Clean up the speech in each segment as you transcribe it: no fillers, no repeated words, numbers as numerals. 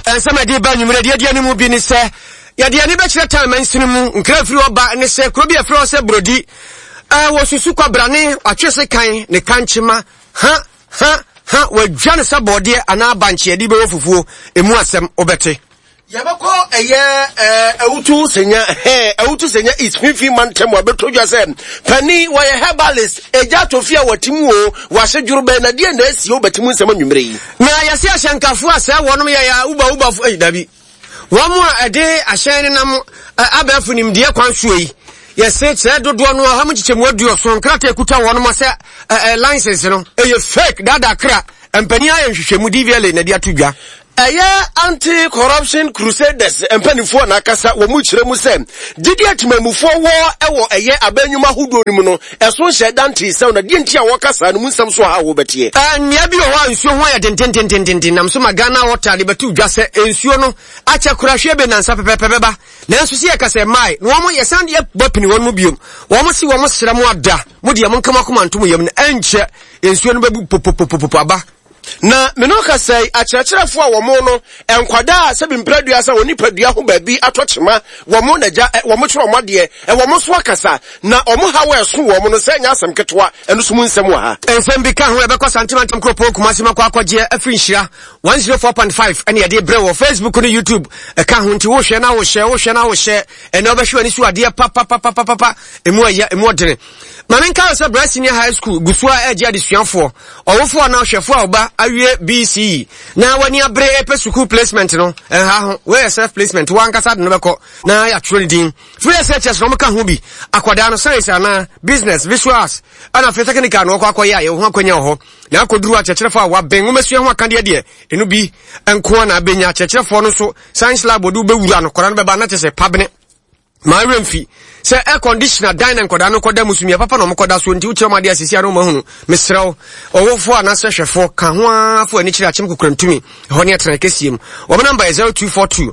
and some idea by you, the animal being say, ya the anniversary time and cinema, Crafty oba, and say, could be a floor, said Brody. I was Susuka Brane, or Chesakai, the Kanchima, well, Janus Abodi, and our banchi, a debo fufu, a muasem obete. Yabako a year, Autu Senya is 50 man term, but to yourself. Penny, why a herbalist, a jar to fear what Timu was a Jurben, a dear nest, you bet Timu Samanumri. Now, Yasia Shankafua, sir, one of ya uba of Dabi. One more a day, a shining abafunim, dear Kwansui. Yes, said, don't know how much you do from Krate Kuta, one more license, you know, a fake dada crack, and Penia and Shemudivia in a dear Tuga. Anti-corruption crusaders and penny for Nakasa were much remusem. Did yet move for war a year abenuma hudo muno, as one said Dante sound a dintia wakasa and Musam Swa Betie. And Yabi one so why I didn't Namsuma Ghana water, but two just in Suno, Acha Kurasheben and Sapepeba. Nancy Siaka my, no more yes, and yet weapon one mubium. Almost you almost Ramwada, Mudiam Kamakuman to me, and in Suno Papa. Na menoka say achirachirafo a womo no enkwada se bimpradua sa oni padua ho ba bi atochema womo naja womo chiro mode womo so akasa na omo ha wa eso womo no se nya asem ketwa eno so mu nsem wa ha ensem bi ka ho ebekọ santimantam kropo kumasima kwa akwaje afinhira 104.5 ene yade bre wo Facebook no YouTube ka ho nti wo hwe na wo hye ene obehwe ani so ade papa emu aya emu odene Maminka se bra senior high school gusua eje adesuafo owofo na hwefo a oba awie BC na wani abre epe school placement no ha ho we self placement wan kasa de no beko na ya twere din free researchers no meka ho bi akwada no science na business visuals ana fe technical no kwakoya ye ho akwanya ho na akoduru achechirefo a wa ben wo mesua ho akande de enu bi enko na abenya achechirefo no so science lab odu bewura no kora no beba na tese pabne ma remfi se air conditioner dine nkoda no koda musumia papa no mkoda so nti uche ma de asisi anu mahunu mesrew owofo anase hwefo ka ho afo ani kira achim kokrantumi ho ne atra kesiem wo number 0242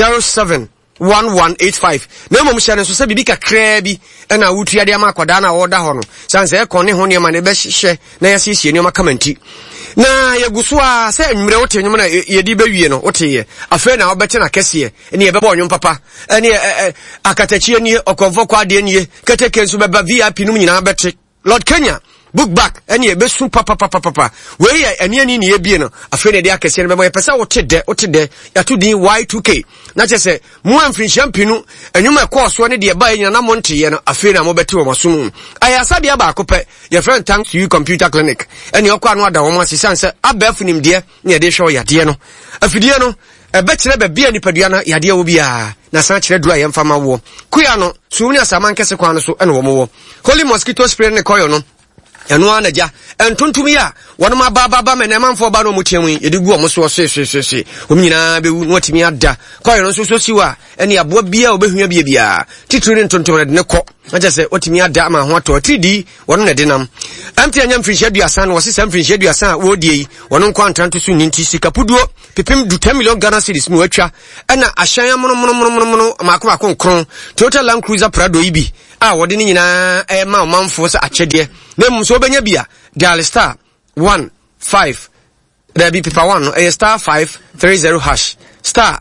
071185 na mo mhya ne so se bibi kakra bi na wutua de ma akoda na wo da ho no sanse e konne ho ne ma ne be hye na yasiesie ne ma kamanti na yegusua se nwure wote nwum na yedi bewie no wote ye afa na obete na kese ne ye bebo nwum papa ne akatachie ni okonfo kwade ni keteke nso beba VIP num nyina bete Lord Kenya book back ene be su papa we ye ene ani ne ye bie no afa ne de akese ne bebo ye pesa wote de ya to din Y2K na chese mu amfin champinu enwum ekọọso ne de ba ye na monte ye no afa na mo bete wo masum ayasa de ba akopɛ your friend thanks to you computer clinic ene okwa no ada wo ma sisanse abafunim de ne de hwe yade no afidie no ebekire be bia nipadua na yade wo bia na san kire dura ye mfama wo kuya no suuni asama nkese kwa no so ene wo mo holy mosquito spray ne koyo no eno anaja entontumi a wonoma baba menemanfo ba no mutiamu yedi gu omo so omnyina be wu watimi ada koyo no so siwa ene aboa bia obehua bia titiri ntontom de ne ko aja se otimi ada ma ho ato tidi wono ne denam amti anya mfinhia duasan wo se mfinhia duasan wo die wono nkwantanto so ninti sikapuduo pepem du 10 million Ghana cedis mu atwa ena ahyan mono makoma konkron Toyota Land Cruiser Prado ibi a wode ni nyina ma manfo se akyede na mum so obenya bia dial star 15 there be paper 1 no star 530 hash star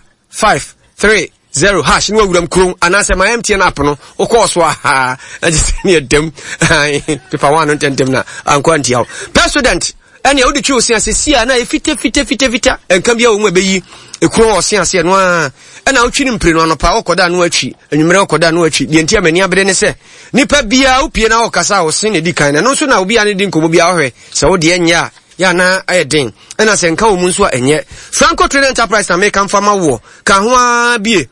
530 hash ni wawuram krom anase ma MTN app no okoso ha just near dem paper 1 no tentem na ankwanti yawo president ene odi twi osiasesia na fite enkam bia wo mu abeyi ekuro osiase no a ena otwi ni mpre no anopa okoda no atwi enwumere okoda no atwi de ntia mani abede ne se nipa bia opie na okasa wo sen edi kan na no so na obi ane di nkomo bia ohwe se wo de enya ya na ayeden ena se nka wo mu nso enye Franco Trading Enterprise na make am fama wo ka ho a bie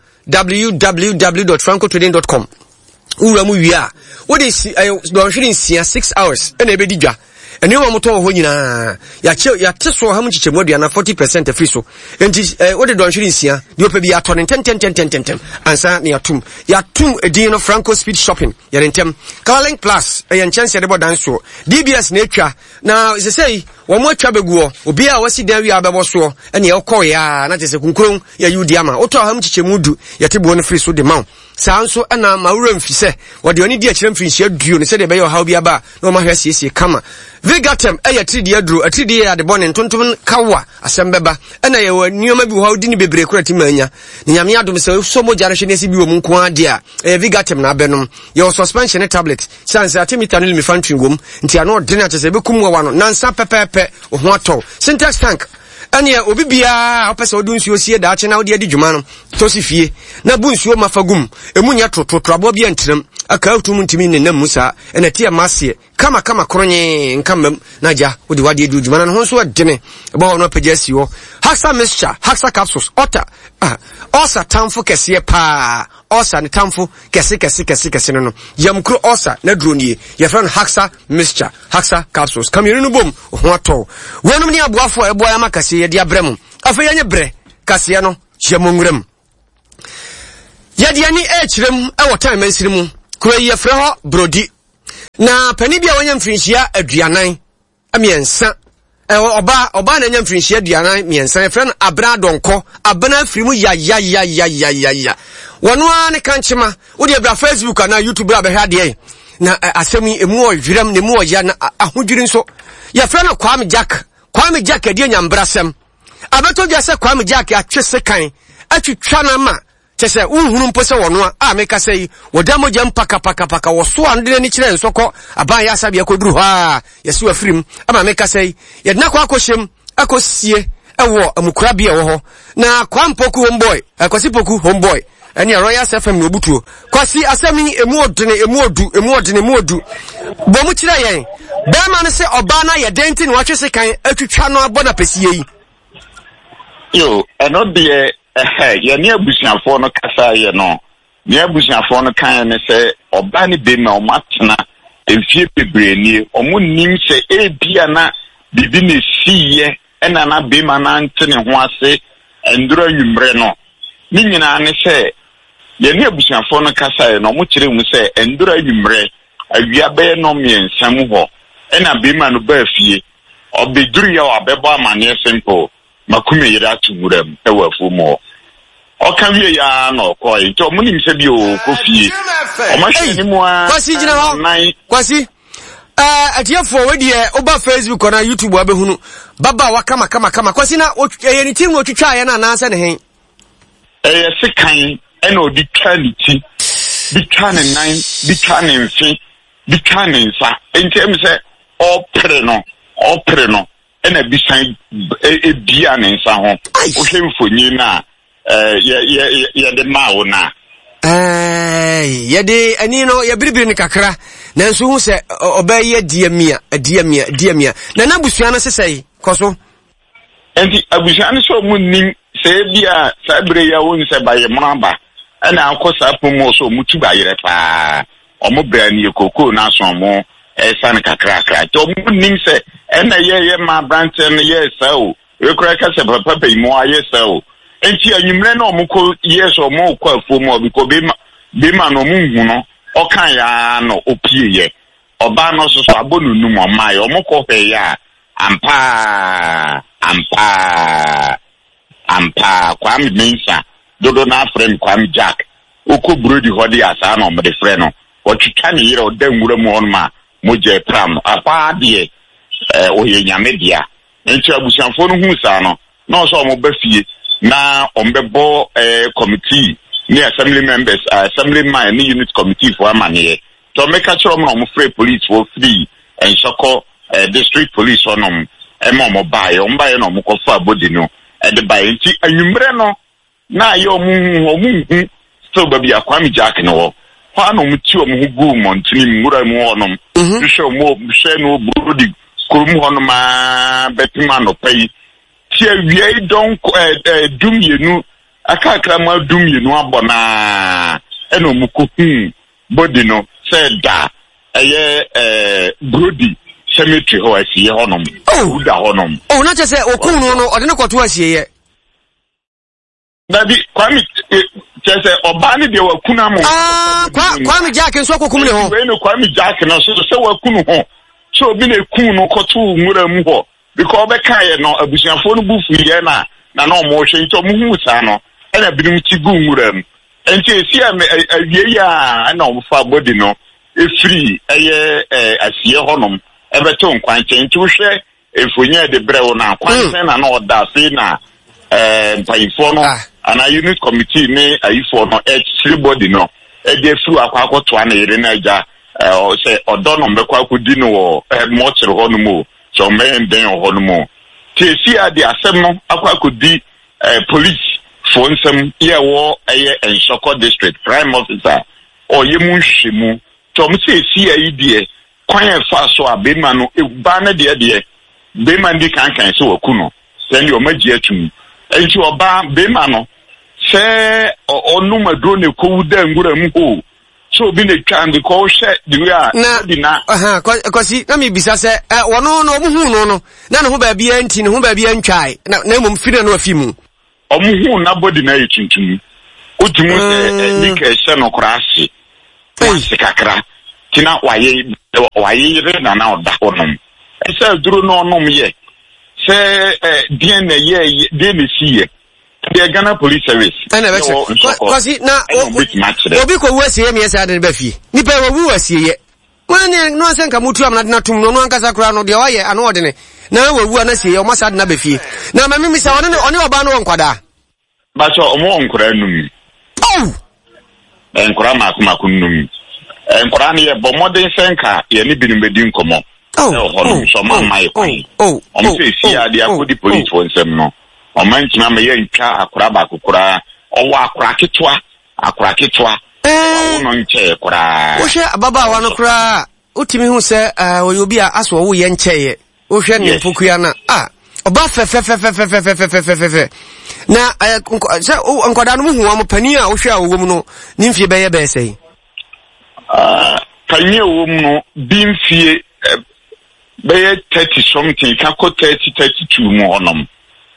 www.francotrading.com ura mu wia wo de don hwiri nsia 6 hours ena ebedi dwa ene wo moto ho nyina ya teso ha mu chichemu aduana 40% free so enti wo de don hwiri nsia de opa bi ato ne 10 ansa ne yatum edin no Franco Speed Shopping ya rentem Calling Plus ya chance de bodan so DBS na etwa na se sei wo mo atwa beguo obi a wasi dan wi abebo so ene ye kọ ya na tese kunkron ya yudi ama oto ha mu chichemu du ya tebo no free so de ma sanso ana mawura mfise wode oni di akire mfinhia duo ne se de be yo haw bi aba na ma hwese ese kama Vigatem tridi adru atridi ya de bone ntontom kawa asembeba ana ye nioma bi haw di ni bebre kurati manya ne nyame adom se so mogare hwe ne se bi wo nko ade a Vigatem na abenom ye suspension tablet chance atimita no limi fantwingom nti ano de na chese be kum wa no nansa pepepe ho ato syntax tank ane obi bia opese odun nsuo sie daache na odi adi dwuma no to si fie na bu nsuo mafagum emunya tototrabo bia ntiram aka utum ntimi ne nam musa ena tie masie kama kronye nkam na ja odi wadi adi dwuma no ho nso adene eba ho no pagya si wo Haxa mixture Haxa capsules osa tamfo kese pa osa ne tamfo kese no yamkro osa na dronie ye friend Haxa mixture Haxa capsules kamiri no bom ho ato wonum ni aboafo ebo ya makase ye dia brem afa ye nye bre kase no hyemongrem ye dia ni echirem ewo time mansirimu kuro ye frɛ ho brodi na pani bia wanya mfinhia aduanan amiensa oba na nya mfinhia aduanan miensa ye frɛ no abra donko abana afirimu ya wono an kanchema wo de bra Facebook na YouTube bra behwa de na asemi emu odwirem ne mu oya na ahodwiri nso ye frɛ no Kwame Jack edi nyambrasem abeto bia se Kwame Jack atwese kan atwitwa na ma chese unhunu mpose wono a meka sei wodamo jam paka wo so ande ni kire nsoko aban ya sabia koduru ha yesi wafirim ama meka sei yedna kwa akohyem akosie ewo amukura bia wo ho na kwampoku homeboy akwasipoku homeboy ani Royal FM no butuo kwasi asemi emu odu bo mu kire yen be ma ne se oba na ye denti ni watwese kan atwitwa no abona pesie yi yo eno de ye ne abusuafo no kasa ye no ne abusuafo no kan ne se oba ne be ma o matena efie bebreni omo nim se ebia na bibi ne siye ena na be ma na ntene ho ase enduro nwumre no ni nyina ne se ye ne abusuafo no kasa ye no mo kire mu se enduro nwumre awia be no miensam ho ena be ma no ba fie obeduru ya obebo amane simple makume yira tuguram ewafu mo okawie ya no ko into munim se bi o kofie o ma hwe ni mo a kwasi gina ho kwasi atiafo we de oba Facebook na YouTube abehunu baba wa kama kwasi na ye ni tim otwitwa ye na ananse ne hen sekan ena odi quality bi kan nan bi kan mfi bi kan nsa entem se opre no ena bisan bia ne nsa ho o hemfonyi na ye de mawo na ye de ani no ye biribiri ni kakra na nso hu se obaye diamia na busua no sesei koso enti abusua no so munnim se bia sabre ya won se baye mramba ena akosa pomo so mutu bayere pa omo brani ekoko na so mo san kakra to munnim se ena ye ma branch en ye sao we kura ka se papa pe mo aye sao enti anwumre na omko yes omo kwa afumo biko be ma no munhu no okan ya no opie ye oba no so abonu num omai omko he ya ampa Kwame Mensa dodo na friend Kwame Jack oko brodi hodi asa na omde friend no otwitwa ne yire odanwura mu on ma moje pram apa de oye nyamedia enti abusanfo no hu sa no na so omo bafie na ombebo committee ni assembly members assemblyman ni unit committee for amane to make a sure no free police for free and soko district police onom mo buy no mo ko fa body no e de buy nti anwumre no na ye omu still baby Kwame Jack no kwa no muti omu gu montini mura mu onom hwehwe mo hwe no brodi kurum honom a betima no pay ti awie don dum yenu akakra ma dum yenu abona eno muko body no said da brodi cemetery ho asiye honom uda honom na che se okunu no ode ne kwoto asiye Dabi Kwame chese obani de wakuna mo Kwame Jack nso kokum ne ho we no Kwame Jack na so se wakunu ho so bi na kun no koto nwura mu ho because be kan no abusuafo no bufu ye na no mo hwe nto mu hu sa no ena binum ti gu nwura mu enti esi awie ya na ofa body no e free asie honom ebeto nkwanche nti wo hwe efonye de brewo na kwanche na oda fe na mpayifo no ana unit committee ne ayifo no free body no e de fru akwakoto ana yire na aja o se odono mbekwa akudi no wo mochire honom o so men den honom o ti esi ade asem no akwakodi police for nsem ye wo Ensoko district prime officer o ye mu hwemu to mo se esi ayi de kwan fa so abema no ba na de bema ndi kankan so wakuno send your maji atum enti oba bema no se onu madro ne kowuda ngura mu ho so bi ne twa ndi ko hwe di na kwasi na mi bisa se wono no omuhu no na ne ho ba bia nti ne ho ba bia ntwae na mum fire no afimu omuhu na body na yituntum utumu se ni ka hye no krasi kwasi kakra tina waye re na oda honom ese duro no onom ye se DNA ye DNA siye the Ghana Police Service kwasi na obi ko wasiye mi esa de ba fie nipa wo wasiye wani no asenka mutu amna na tum no ankasa kura no de waye ano ode ne na wawu anasiye o masa de na ba fie na ma mimi sa one oba no nkwada ba so omo nkura num nkura makuma num nkura ne ye bo modern senka ye ni binu medi nkomo so mama ye kwai omo se si ade akodi police for nsem no omantina me ye ntwa akura ba kokura owo akura ketwa wono nche kura wo hwe ababa wa no kura utimi hu se oyobi a aso wo ye ncheye wo hwe ne pokua na oba fe na se nkwada no hu wa mo pani a wo hwe a wo mu no nimfie beye be sei pani wo mu no bimfie beye 30 something ka ko 32 mu onom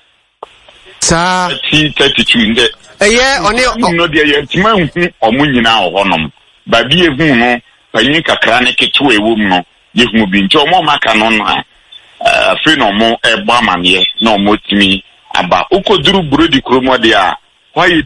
sa 32 nde oni no de ye ntima hu omunyina ohonom ba bi ehu no pani kakra ne keto ewo mu no ye hu bi nti omo maka no na afi no mo egba amane na omo timi aba ukoduru burodi kromo de a waye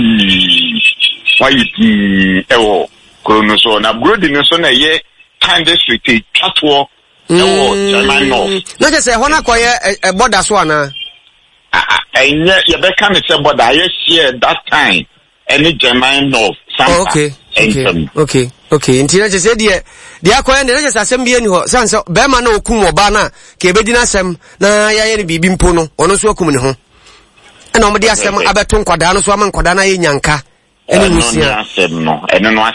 di ewo krono so na burodi no so na ye kind district chatwo ewo German North no just say hona koye border so ana enye ye be kan say border ye share that time any German North okay nti na just say de akoye ne just asem bi ani ho sanse be ma na okum oba na ke bedina asem na ya ne bibi mpo no ono so okum ne ho na omde asem abeto nkwada no so ama nkwada na ye nyanka ene musia asem no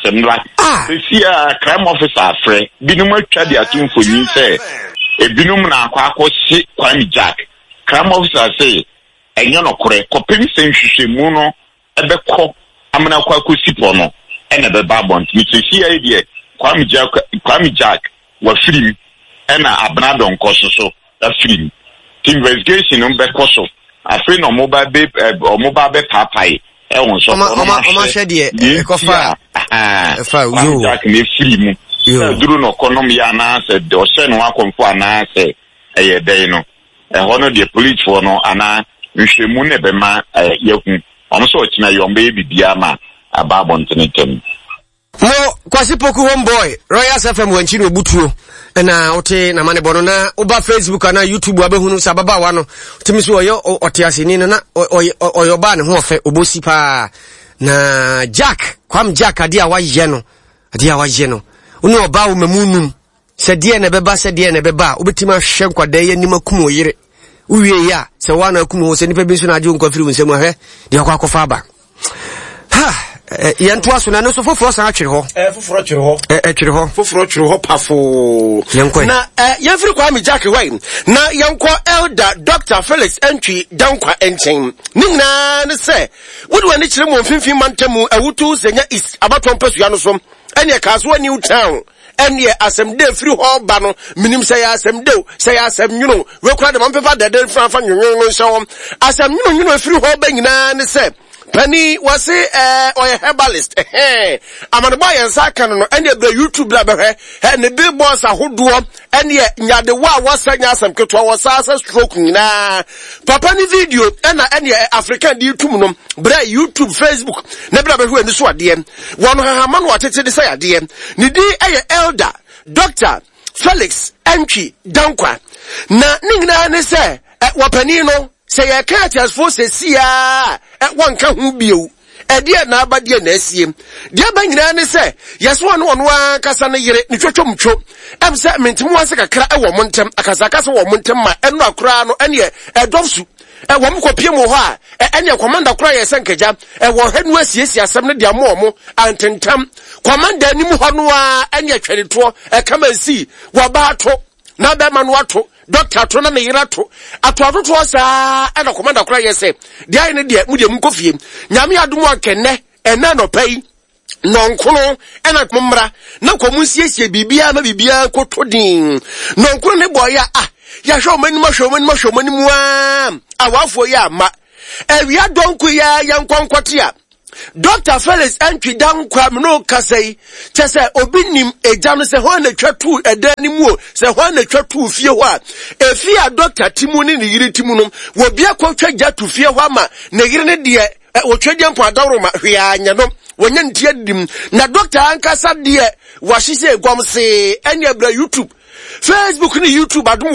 crime officer afre binum atwa de atumfo nyi se ebinum na akwakosi Kwame Jack crime officer say enyo no kore kopem senhwehwemu no ebekọ amana kwakosi po no ene be babont mitsi ya ide Kwame Jack wa film ena abnado nkososo da film investigation mbekọ so afre no mobile be papai ewon so oma hwede ekofa fa yo Jack ne film duru no konom ya na se de o se no akonfo ana se eye den no hono de police for no ana nhwemu ne be ma yakun ono so china yombe bibia ma ababon tenetem mo kwasi poku homeboy Royal FM wanchi no butuo na ote na mane bono na oba Facebook na YouTube abehunu sababa wa no timi so oyo otiase ni na oyo ba ne ho ofe obosi pa na Jack Kwame Jack ade a waye no unu oba wo mamunum se de na beba obetima hwe nkwada ye nimakum oyire uwie ya se wana akum ho se nipa bi so na age nkofiri nsem ahwe de akwakofa aba yantu aso na no so foforo san atwere ho foforo twere ho pafo na yefiri Kwame Jack wine na yanko elder Dr. Felix Entry dankwa enchen nina ne se wodi wani kire mo mfimfin mantemu awutu senya is abaton pasu ya no so ene kaso New Town ene asemde firi ho ba no minim se ya asem nyuno we kura de mampefa de franfa nyuno nso asem nyuno firi ho ba nyina ne se Penny was or a herbalist. I'm boy and second no any the YouTube lab and the big boss are who do and yet the war was saying some kutwa was stroke na papa ni video and any African YouTube YouTube Facebook never who and this one DM one man what it say DM nidi elder Dr. Felix Entry Dankwa na ningna ne say wapani no say ya catch as for say sia one ka hu bio e dia na abade na asiem dia ba nyina ne say yes one kasa ne yere ne twotwomtwo em say mentimu ase kakra e wo montem akasa wo montem ma eno akora no ene e dofsu e wo mkopie mo ho a ene commander kora ye senkeja e wo hanu asiesie asem ne dia mo antentam commander ni mu ho no a ene atwereto e kama si wo ba ato na be ma no ato Doctor to na yira to atoto sa e na commander kora ye say dia ne dia mu dia mu kofie nyame adom ankenne ena no pai nonkono ena komra na komu siesie bibia ma bibia kotodin nonkono ne boya ya hwo mani mu awafo ya ma ewia donku ya yankwankwate a Dr. Felix Entry Dankwa no kasai chese obinim eja no se ho na twatu edani mu se ho na twatu fie ho a efi a Dr. Timu ni yiri Timu no wo bia kwatwa ja tu fie ho ama na yiri ne de wo twade mpo adawro ma hwea anya no wonya ntia dim na Dr. ankasa de wa hihye egwamse anya bra YouTube Facebook ni YouTube adum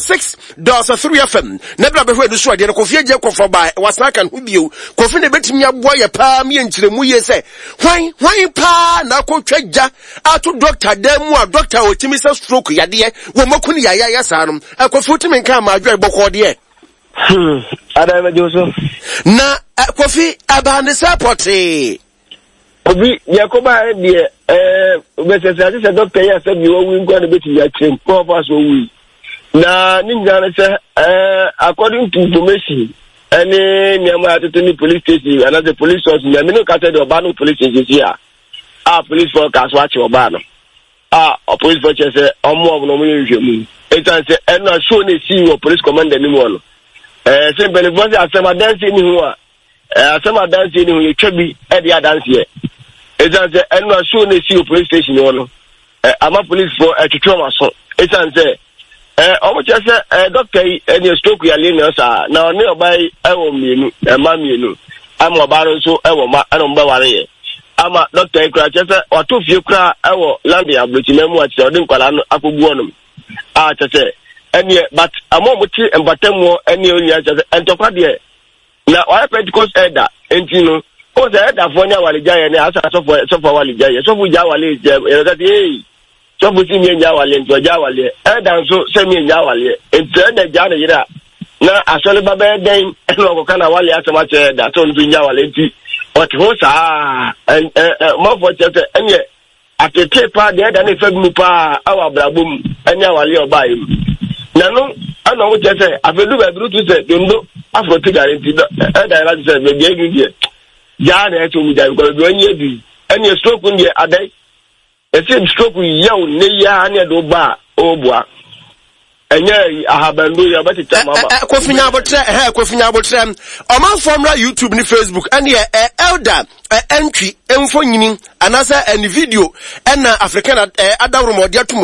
106.3 FM nebra behwe do so ade no Kofi Agye Kofo ba wasaka hu bio Kofi ne betimi aboa ye pa me nkyiremu ye se hwan pa na kotwa gya ato doctor demu a doctor otimi se stroke yade wo makuni ya sa no Kofi otimi nka ma adwo ebokọ de Ada me joso na Kofi abande support Obi Yakoba de obesese se doctor ya se bi wo wi ngwa na beti ya train ko fa so wi na ninja na se according to information any nyama atotoni police station and the police source na me no ka tell the Obano police station here police for case watch Obano police for say omo no mo nhwemu etan se na show na see wo police commander ni mo no simple for say asema dance ni ho asema dance ni ho ye twabi e dia dance here etan se na show na see wo police station no ama police for twetwa so etan se omo chese doctor any stroke ya le sa na oni obai ewo mienu ma mienu ama obaro so ewo ma ana mba ware ama doctor ikra chese wato fie kra ewo land ya blochime mu achi odin kwala no akogbu onum chese eni but amo muti embatemu eni onya chese entokwa de na why Pentecost elder enti no o se elder fo nya walija ye ni asa so fo walija ye so fu ja wale je e that eh so buti mi nya wale nto ja wale dan so se mi nya wale ento da ja na yira na asole baba den eno ko kana wale atama che da so nto nya wale nti ot ho sa mo fo che enye atete pa de da na fagmu pa awa brabum enya wale obai na no ana wo che se afedu ba bru tu se dondo afro ti guarantee da la se be bi egu ja na eto mu ja ko do enye bi enye stroke ndi adai ese stroke yaw ne ya ne do ba obua enye ahabando ya batita mama Kofi Abotre oman YouTube ni Facebook ene elder Entry emfo nyini anasa any video na African adawro modi atomo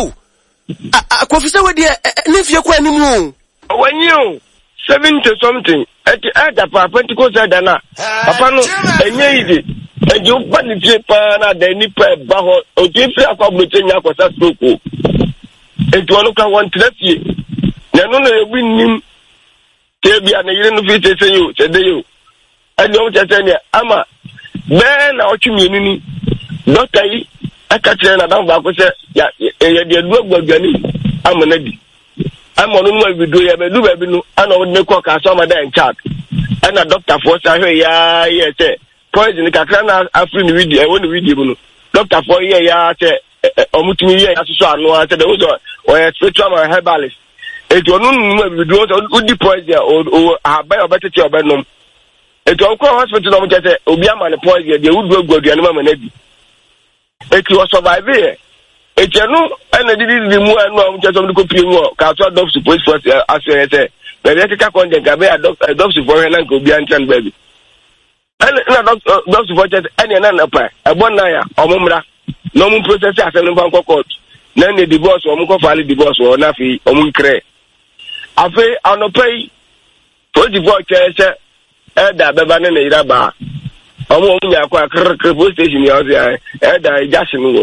Kofi se we de ne fie kwa ni mu wanyo 70 something elder pa Pentecost elder na papa no enye ide eji upani chepa na de nipa ba ho ojefi akwabloche nya akosa stroke enti wonuka won trafie na no na yebi nim tebia na yire no fi tese yo tede yo ani o tese ne ama be na otwemienu ni doctor yi aka tere na dan ba ko se ya de du agbagani ama na di ama no no video ya be du ba bi no ana o ne ko ka so ma da en chat ana doctor for sa hwe ya ye poison kakra na afri ni video woni video no doctor for here ya che omutumi here ya so anu ase de o spiritual herbalist eto no no video so di poison o abai obetete obenom eto ko hospital no mchete obi ama ne poison de wudu aguaduane mama na bi eto o survive here eto no ana di mu anu mchete so ko pie mu ka so doctor police force ase ese be be ka konde ga be doctor for here na ko obi antran baby na doctor for just any na pa e bon na ya omumra no mu process asem no fan court na ne divorce o mu ko file divorce o na fi o mu kre afi anopai to divorce che da beba ne ira ba o mu nya kwa kr police station ya o da jashin wo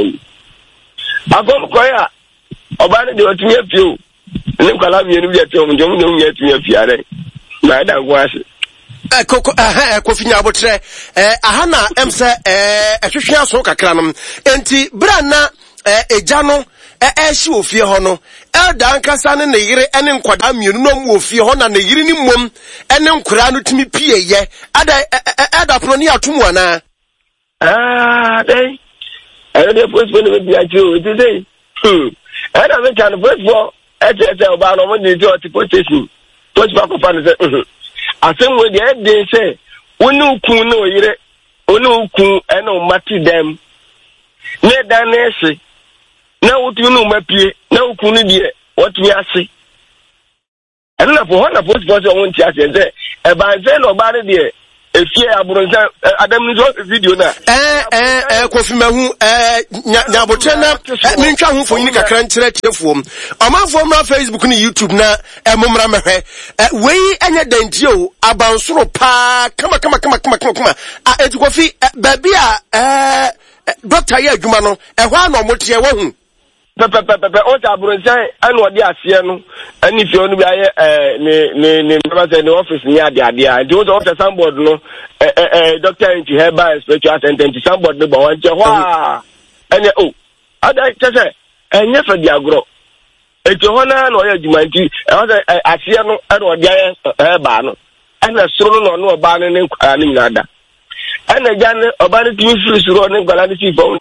akom ko ya oba ne de otumi afio ne kwala mienu bi ate o mu jom ne nya atumi afiare na da gwase Kofi Nyabotre ahana emse ehwehwe aso kakra no enti bra na eja no ehye ofie ho no elda nkasa ne yire ene nkwada mienu no mu ofie ho na ne yire ni mom ene nkura no tumi pieye ada pro ni atomu ana dai de post when we be ajo it dey ada me kan post for oba no mo dey to station post back of and say asem we dey say wonu ku na oyire onu ku ene mati dem ne dan na ese na wotu no mapie na woku no die wotu ase ene na for na post for won ti ase say e ban say no ba ne die efie aburonsa adam nzo video na Kofi mahu Nyabotre na mentwa ho fo yin kakra nkyere tiefuom amafo na Facebook na YouTube na momra mehwe wei enya dantie abansoro pa kama eti Kofi baby a doctor ya adwuma no ehwa na omotie wo hu pepe o ta aburonsa anu odi ase no ani fi onu bi aye ne baba say ne office ni ade nti o so office soundboard no doctor into herbal spiritual center into soundboard no bo wan je hwa ene ada tese enye fa di agro eti ho na o ya djuma nti o say ase no anu odi aye herbal no ana suru no no oba ne nkwara ni nyada ana jane oba ne timi free suru ne nkwara ni si fo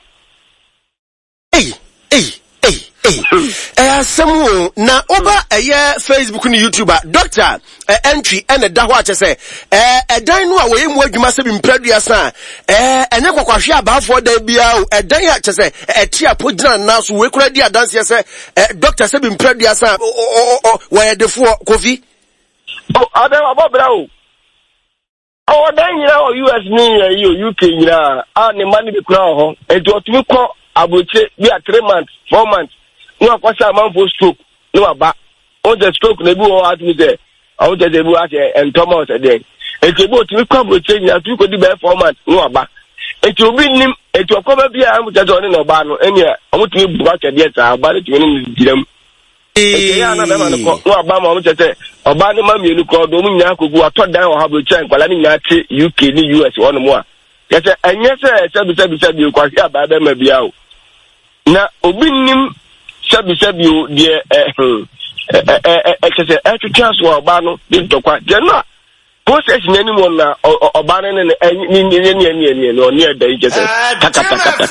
Samu na oba Facebook ni YouTuber Dr. Entry ene da ho achese edan no a wo yemu adwuma se bi mpradua sa enye kwakwahwe abafo da bia o edan ya achese eti apogina na so we kura di adanse se Dr. se bi mpradua sa wo yedefo Kofi ada abobra o dan nyira o US ni UK nyira ne mani bi kura ho enti otumi ko aboche bi a 3 months 4 months no akwasa man for stroke no aba on the stroke na bi o at me there I want to be at and Thomas there e ke bo ti ko aboche nya tu ko di be 4 months no aba e ti obi nim e ti okoba bi a mo je zo ni no ba no eni o mo ti bu aka dia ta aba ti ni diram e ya na be ma no ko no aba ma mo je te oba ni ma mienu ko do mo nya kogu atodan o ha aboche nkwala ni nya ti UK ni US won mo a ye se enye se bi kwa si aba be ma bia o na obi nim sabi o de ekese chance wa ba no de ntokwa je na process nani mo na oba ne ni no ni eda ikese takata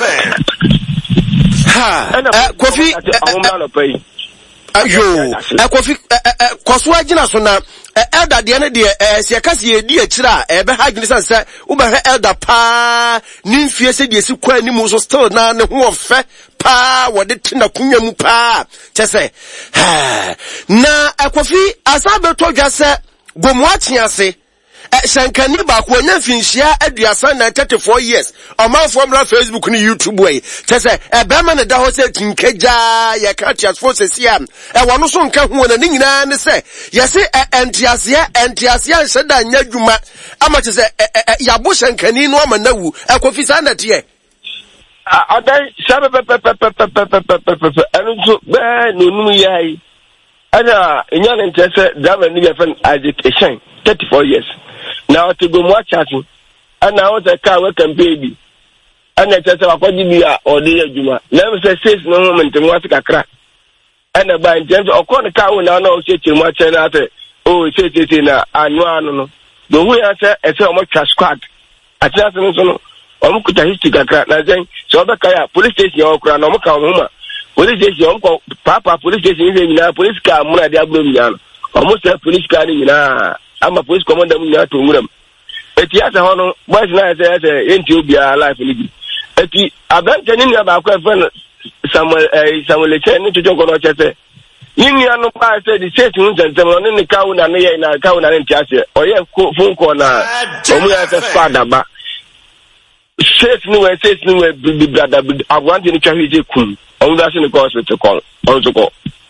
Kofi ayo Kofi koso agina so na elder de ne de se kase edi akira ebe ha agini sanse wo be elder pa ni mfie se de si kwa ni mu so still na ne ho ofe pa wode tina kunwa mu pa chese na Kofi asabe to dwase gomu achiase shankani ba ko nya finhia aduasa na 34 years omanfo mra Facebook ni YouTube wey chese ebema ne da ho se kinkeja ya katias forces ya wono so nka ho na nyina ne se yese entiasia nsheda nya dwuma ama chese ya bo shankani no ama nawu Kofi sa na tie adai sabe anu be nonu yai ada inyane ntese dama ni be fan education 34 years now to go more chatting and now the car we can baby and I just akwaji bia or dey adwuma let me say says no moment mo ase kakra and by james okon car we now no cheche mo che na ate oh cheche na anu no do hu ya say e say o mo twa squad atia se no so no o mo kuta history kakra na zen so obeka ya police station o kura no mo ka o ma police station o papa police station ni nyina police car mo na dia abro nyina no o mo say police car ni nyina ama police commander mu nya to muram eti asa hono boys na say enti obia life ni bi eti abante ni ba ko friend Samuel Echen ni to ko no chese ni anu pa say the state nu tentem no ni kawo na ne ye na kawo na ne nti ase oye phone call na omu ya say father ba says no way be brother I want to carry je kun on that in the hospital call also go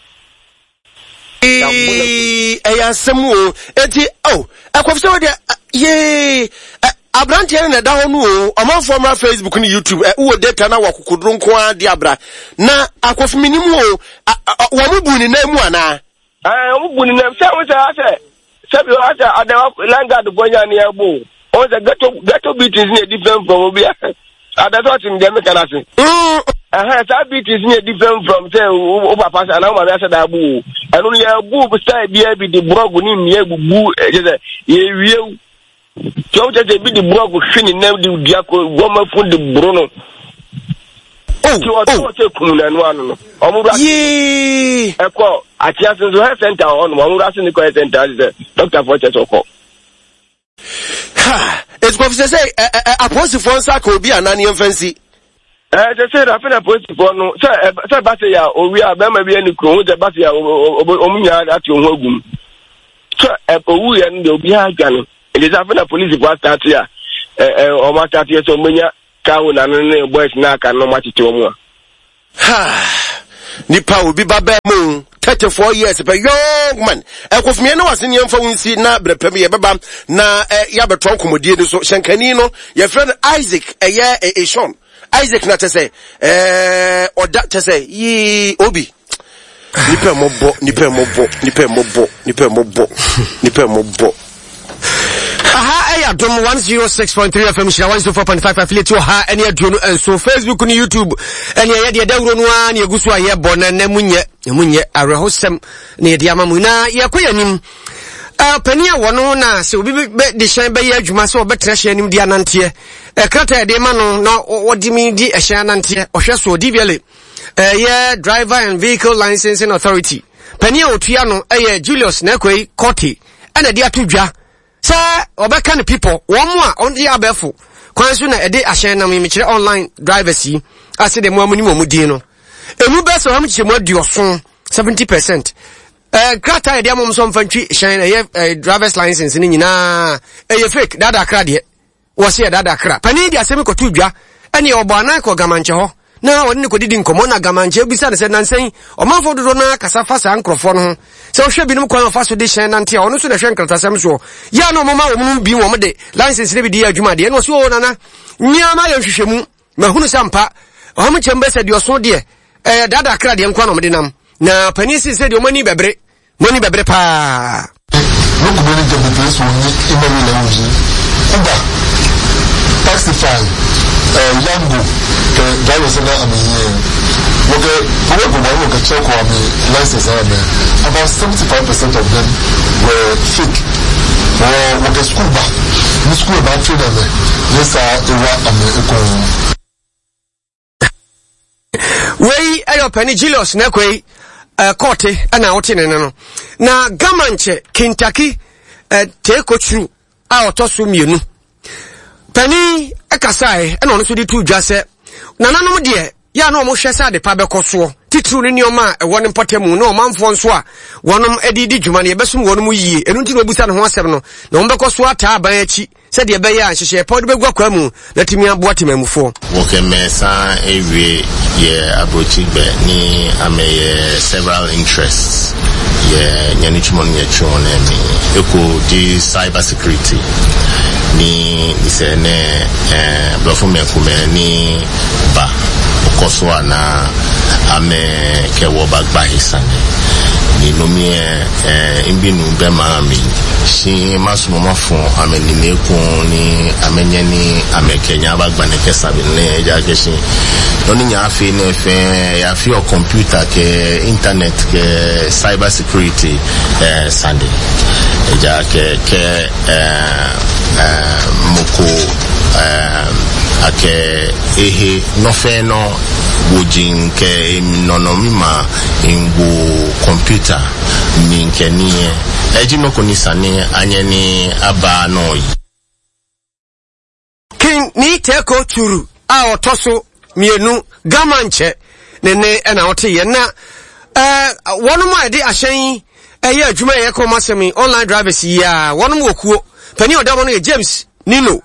Ayasamu eti oh akwafse de ye Abrantia na da hono o former Facebook ni YouTube wo data na wakukudru nko ade abra na akofu minimu o wo mubuni na mu ana wo mubuni na se bi asa adawa langa do bonya ni ebo o se ghetto beat is different from obi adato tim dem kana se that beat is different from say o papa sa na ma asa da bu enu ni bu style bia bi de blog ni mi egugu je ye wie so just a bit the blog fini na di diako goma fu de bruno o to kumuna no ano omura ye eko atia so health center on omura se ni ko center Dr. Fortune oko it's go say apostle for nsaka obi anani mfansi they say that for apostle for no say ba say ya owi abema bi ani kro je ba say ya omunya ati ohun agum so owu ye ndi obi ha gane it is after police for start here o ma start here so menya kawo na no boys na aka no ma tete omu nipa obi baba mu 34 years but young man ekofumie na wase ne mfa wunsi na brepem ye beba na ya beton komodie no so shankani no ye friend Isaac eye Sean Isaac na tese oda tese yi obi nipa mobo aha eya dom 106.3 FM shira 104.5 affiliate to ha ene aduonu enso Facebook ni YouTube ene ye de dawuro no a na egusu aye bona na munye arehosem na ye de amamu na ye koyanim pania wono na se obi de hyan be ye adwuma se obetre hyan nim di anante krata de ma no na wodimi di hyan anante ohwe so DVLA ye driver and vehicle licensing authority pania otua no Julius Nekoi Cotti ene de atodwa sa obeka ne people wo mu a onde abefo kwan so na ede ahyen na me kire online drivers yi ase de mu amuni mu din no emu be so ham kire mu adioso 70% krata ede amom so mfantwi hyen ye drivers license ni nyina ye fake dada kra de wo se dada kra pani de asemi kotu dwa ene obo anan ko gamanche ho na woni ne kodidi nkomo na gamanche bisa ne se nansen o manfo dodo na kasa fasa ankrofo no se o hwe binum kwan fa so de hyen nante ono so de hwe nkratasem so ya no mama wo mu bi wo de license ne bi de adwuma de no so o nana nyama ya hwehwemu mahunu sampa o mu chembe se de oso de dada kra de nkwa no de nam na panisi se de mani bebre pa no community the place we need in the language Uber Taxify Yango the drivers na am here okay we go check on the license about 75% of them were fake or the school ba trader me yes we ayo pani Julius Nekoi Cotti ana otine no na gamanche Kentucky take true a otoso mienu pani ekasai ena ono so di tu dwa se nananom de ya na omo hwese ade pa bekoso titru ne nioma e woni potemu na omanfo nso a wonom edidi dwuma ne yebesum wonom yie enu nti no busa ne ho asem no na ombekoso ata aban achi se de be ya hyehye pod begwa kwamu na timi aboa temamufo woke mesa ewie ye abrochigbe ni ameye several interests ye nyanichimon ye chone mi eko di cyber security ni isene blofo mekume ni ba okoswa na ame kewo bagba hisane ni nomie imbinu be maami shi masumo mafo ameni nekun ni amenye ni amekenya bagba ne kesabe ne jageshi oni nya afi ne fe ya fi o computer ke internet ke cyber security sunday eja ke moko ake ehe nofeno bujin ke nonomima ingu computer minkenie ejino konisane anyeni aba no king ni teko churu a otoso mienu gamanche nene na ote ye na wonu ma de ahyen eye adwuma ye ko masemi online drivers ya wonu wokuo pani odamo no ye James Nino